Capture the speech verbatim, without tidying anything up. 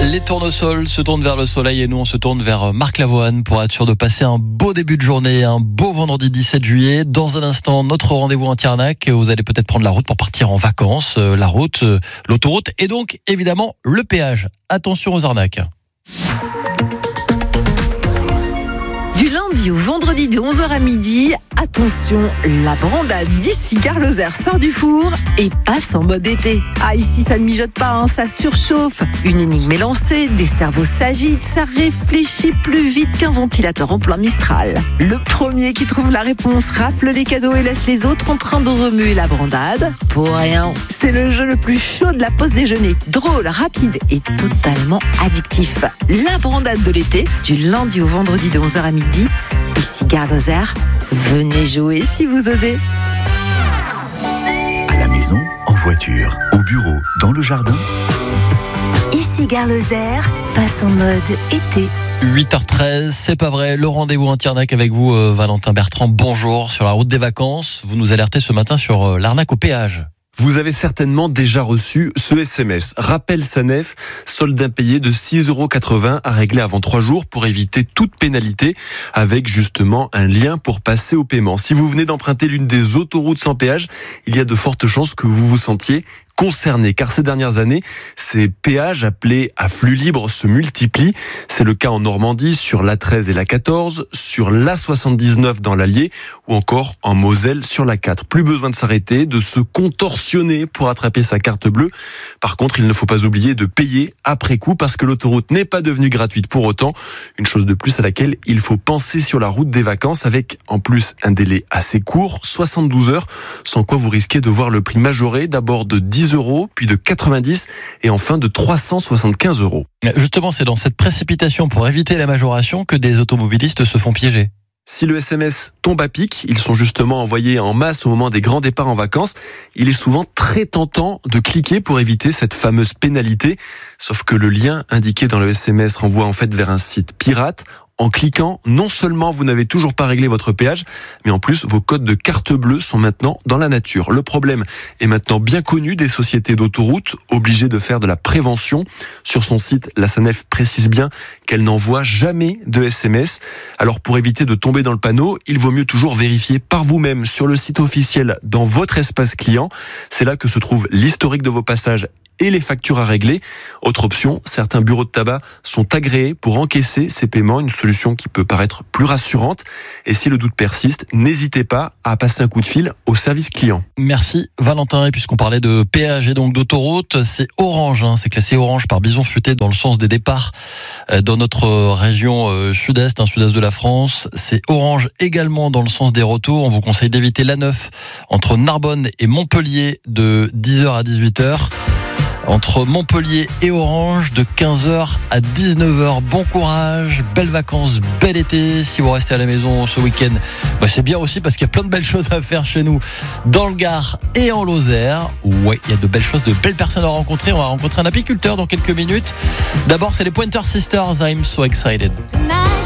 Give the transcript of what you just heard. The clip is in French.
Les tournesols se tournent vers le soleil et nous on se tourne vers Marc Lavoine pour être sûr de passer un beau début de journée, un beau vendredi dix-sept juillet. Dans un instant, notre rendez-vous en Tiernac. Vous allez peut-être prendre la route pour partir en vacances, la route, l'autoroute et donc évidemment le péage. Attention aux arnaques. Du lundi au vendredi de onze heures à midi, attention, la brandade d'ici Gare Lozère sort du four et passe en mode été. Ah, ici ça ne mijote pas, hein, ça surchauffe. Une énigme est lancée, des cerveaux s'agitent, ça réfléchit plus vite qu'un ventilateur en plein Mistral. Le premier qui trouve la réponse rafle les cadeaux et laisse les autres en train de remuer la brandade. Pour rien, c'est le jeu le plus chaud de la pause déjeuner. Drôle, rapide et totalement addictif. La brandade de l'été, du lundi au vendredi de onze heures à midi. Ici Gare Lozère, venez jouer si vous osez. À la maison, en voiture, au bureau, dans le jardin. Ici Gare Lozère, passe en mode été. huit heures treize, c'est pas vrai, le rendez-vous en Tiernac avec vous, euh, Valentin Bertrand. Bonjour, sur la route des vacances. Vous nous alertez ce matin sur euh, l'arnaque au péage. Vous avez certainement déjà reçu ce S M S. Rappel SANEF, solde impayé de six euros quatre-vingts à régler avant trois jours pour éviter toute pénalité, avec justement un lien pour passer au paiement. Si vous venez d'emprunter l'une des autoroutes sans péage, il y a de fortes chances que vous vous sentiez concerné, car ces dernières années, ces péages appelés à flux libre se multiplient. C'est le cas en Normandie, sur l'A treize et l'A quatorze, sur l'A soixante-dix-neuf dans l'Allier, ou encore en Moselle sur l'A quatre. Plus besoin de s'arrêter, de se contorsionner pour attraper sa carte bleue. Par contre, il ne faut pas oublier de payer après coup, parce que l'autoroute n'est pas devenue gratuite pour autant. Une chose de plus à laquelle il faut penser sur la route des vacances, avec en plus un délai assez court, soixante-douze heures, sans quoi vous risquez de voir le prix majoré, d'abord de dix euros, puis de quatre-vingt-dix et enfin de trois cent soixante-quinze euros. Justement, c'est dans cette précipitation pour éviter la majoration que des automobilistes se font piéger. Si le S M S tombe à pic, ils sont justement envoyés en masse au moment des grands départs en vacances. Il est souvent très tentant de cliquer pour éviter cette fameuse pénalité. Sauf que le lien indiqué dans le S M S renvoie en fait vers un site pirate. En cliquant, non seulement vous n'avez toujours pas réglé votre péage, mais en plus vos codes de carte bleue sont maintenant dans la nature. Le problème est maintenant bien connu des sociétés d'autoroutes, obligées de faire de la prévention. Sur son site, la SANEF précise bien qu'elle n'envoie jamais de S M S. Alors pour éviter de tomber dans le panneau, il vaut mieux toujours vérifier par vous-même sur le site officiel dans votre espace client. C'est là que se trouve l'historique de vos passages et les factures à régler. Autre option, certains bureaux de tabac sont agréés pour encaisser ces paiements, une solution qui peut paraître plus rassurante. Et si le doute persiste, n'hésitez pas à passer un coup de fil au service client. Merci Valentin. Et puisqu'on parlait de péage et donc d'autoroute, c'est orange, hein, c'est classé orange par bison futé dans le sens des départs dans notre région sud-est, hein, sud-est de la France. C'est orange également dans le sens des retours. On vous conseille d'éviter l'A neuf entre Narbonne et Montpellier de dix heures à dix-huit heures. Entre Montpellier et Orange de quinze heures à dix-neuf heures. Bon courage, belles vacances, bel été. Si vous restez à la maison ce week-end, bah c'est bien aussi parce qu'il y a plein de belles choses à faire chez nous dans le Gard et en Lozère. Ouais, il y a de belles choses, de belles personnes à rencontrer. On va rencontrer un apiculteur dans quelques minutes. D'abord, c'est les Pointer Sisters. I'm so excited.